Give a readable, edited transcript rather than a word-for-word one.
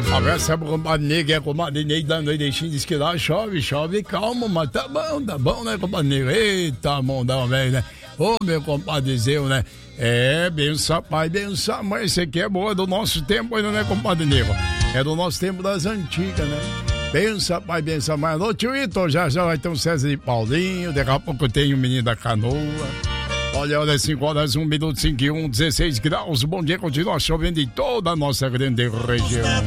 Abraça pro compadre Ney, que é compadre Ney da Nordestinho, diz que lá chove, calma, mas tá bom, né, compadre Ney? Eita, mondão, velho, né? Ô, meu compadre Zeu, né? Benção pai, benção mãe, esse aqui é boa, do nosso tempo ainda, né, compadre Ney? É do nosso tempo das antigas, né? Benção pai, benção mãe. Alô, tio Ito, já vai ter um César e Paulinho, daqui a pouco tem o menino da canoa. Olha, 5 horas, 1 minuto, 5 e 1, 16 graus. Bom dia, continua chovendo em toda a nossa grande região.